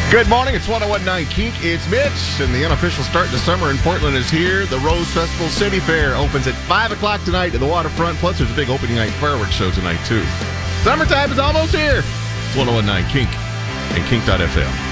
Good morning, it's 101.9 Kink. It's Mitch, and the unofficial start to summer in Portland is here. The Rose Festival City Fair opens at 5 o'clock tonight at the waterfront. Plus, there's a big opening night fireworks show tonight, too. Summertime is almost here. It's 101.9 Kink and Kink.fm.